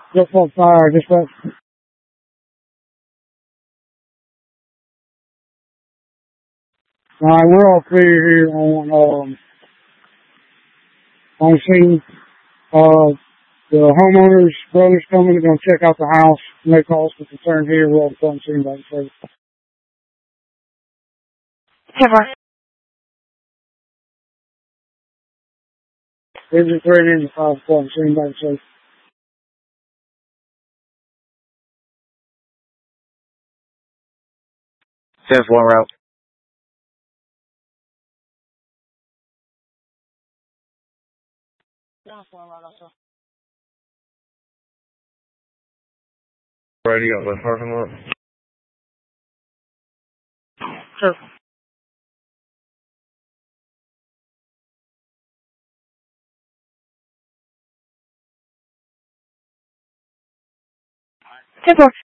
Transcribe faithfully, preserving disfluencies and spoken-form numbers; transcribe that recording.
Just on fire, just that. Alright, we're all clear here on, um, on scene. Uh, the homeowner's brother's coming, they're gonna check out the house, no cause for concern here, we're all on scene by the service. ten four. Engine three and engine five, on scene by the service. ten four route. Ready up the parking lot. Sure. ten four.